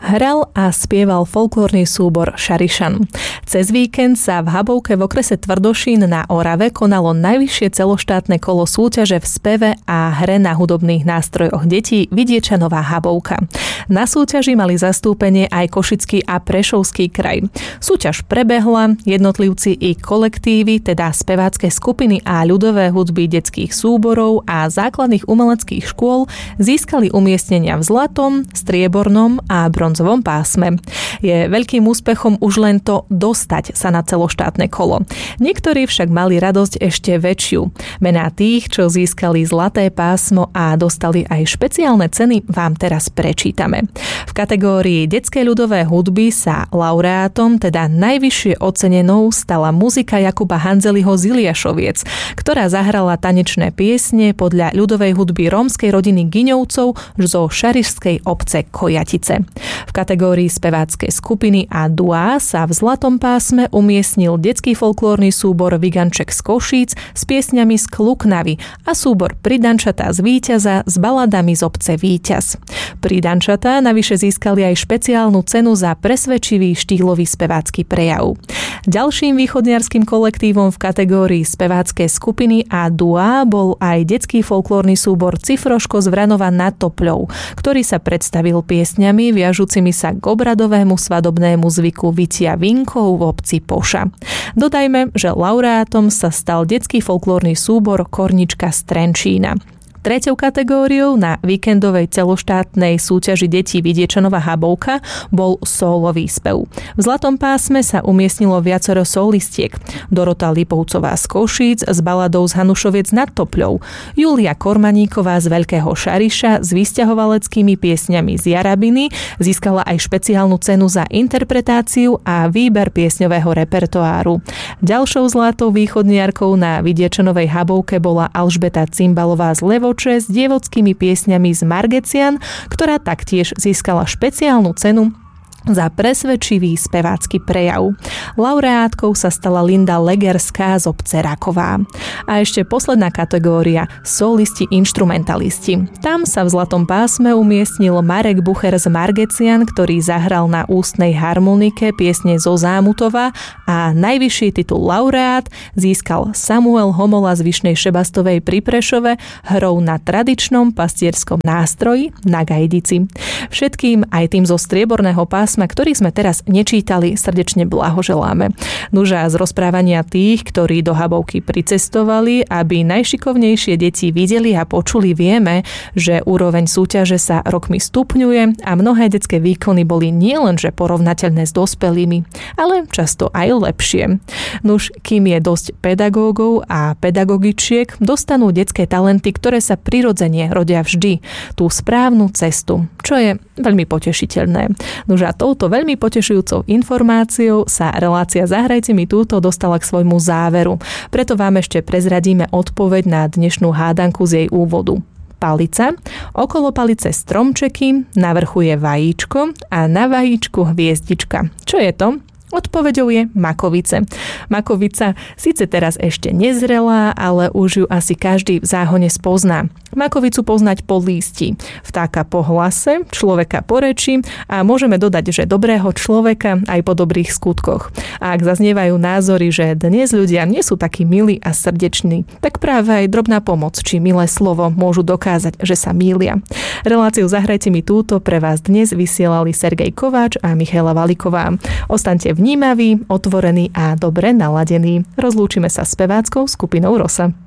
hral a spieval folklórny súbor Šarišan. Cez víkend sa v Habovke v okrese Tvrdošín na Orave konalo najvyššie celoštátne kolo súťaže v speve a hre na hudobných nástrojoch detí Vidiečanová Habovka. Na súťaži mali zastúpenie aj Košický a Prešovský kraj. Súťaž prebehla, jednotlivci i kolektívy, teda spevácké skupiny a ľudové hudby detských súborov a základných umeleckých škôl získali umiestnenia v zlatom, striebornom a bronzovom pásme. Je veľkým úspechom už len to dostať sa na celoštátne kolo. Niektorí však mali radosť ešte väčšiu. Mená tých, čo získali zlaté pásmo a dostali aj špeciálne ceny, vám teraz prečítame. V kategórii detskej ľudové hudby sa laureátom, teda najvyššie ocenenou, stala muzika Jakuba Hanzeliho z Iliašoviec, ktorá zahrala tanečné piesne podľa ľudovej hudby rómskej rodiny Gyňovcov zo šarišskej obce Kojatice. V kategórii speváckej skupiny a duá sa v zlatom pásme umiestnil detský folklórny súbor Viganček z Košíc s piesňami z Kluknavy a súbor Pridančatá z Víťaza s baladami z obce Víťaz. Pridančatá navyše získali aj špeciálnu cenu za presvedčivý štýlový spevácky prejav. Ďalším východniarským kolektívom v kategórii speváckej skupiny a duá bol aj detský folklórny súbor Cifroško z Vranova nad Topľou, ktorý sa predstavil piesňami viažúcimi sa k obradovému svadobnému zvyku vitia vinkov v obci Poša. Dodajme, že laureátom sa stal detský folklórny súbor Kornička z Trenčína. Treťou kategóriou na víkendovej celoštátnej súťaži detí Vidiečanova Habovka bol sólový spev. V zlatom pásme sa umiestnilo viacero solistiek. Dorota Lipovcová z Košíc s baladou z Hanušoviec nad Topľou, Julia Kormaníková z Veľkého Šariša s vysťahovaleckými piesňami z Jarabiny získala aj špeciálnu cenu za interpretáciu a výber piesňového repertoáru. Ďalšou zlatou východniarkou na Vidiečanovej Habovke bola Alžbeta Cimbalová z Levoče s dievodskými piesňami z Margecian, ktorá taktiež získala špeciálnu cenu za presvedčivý spevácky prejav. Laureátkou sa stala Linda Legerská z obce Raková. A ešte posledná kategória – solisti inštrumentalisti. Tam sa v zlatom pásme umiestnil Marek Bucher z Margecian, ktorý zahral na ústnej harmonike piesne zo Zámutova a najvyšší titul laureát získal Samuel Homola z Vyšnej Šebastovej pri Prešove hrou na tradičnom pastierskom nástroji na gajdici. Všetkým, aj tým zo strieborného pásma, ktorých sme teraz nečítali, srdečne blahoželáme. Nuža z rozprávania tých, ktorí do Habovky pricestovali, aby najšikovnejšie deti videli a počuli, vieme, že úroveň súťaže sa rokmi stupňuje a mnohé detské výkony boli nielenže porovnateľné s dospelými, ale často aj lepšie. Nuž, kým je dosť pedagógov a pedagogičiek, dostanú detské talenty, ktoré sa prirodzene rodia vždy, tú správnu cestu, čo je veľmi potešiteľné. Nuž a touto veľmi potešujúcou informáciou sa relácia Zahrajte mi túto dostala k svojmu záveru. Preto vám ešte prezradíme odpoveď na dnešnú hádanku z jej úvodu. Palica, okolo palice stromčeky, na vrchu je vajíčko a na vajíčku hviezdička. Čo je to? Odpoveďou je makovice. Makovica síce teraz ešte nezrelá, ale už ju asi každý v záhone spozná. Makovicu poznať po lísti, vtáka po hlase, človeka po reči a môžeme dodať, že dobrého človeka aj po dobrých skutkoch. A ak zaznievajú názory, že dnes ľudia nie sú takí milí a srdeční, tak práve aj drobná pomoc či milé slovo môžu dokázať, že sa mýlia. Reláciu Zahrajte mi túto pre vás dnes vysielali Sergej Kováč a Michaela Valiková. Ostaňte vnímaví, otvorení a dobre naladení. Rozlúčime sa s speváckou skupinou Rosa.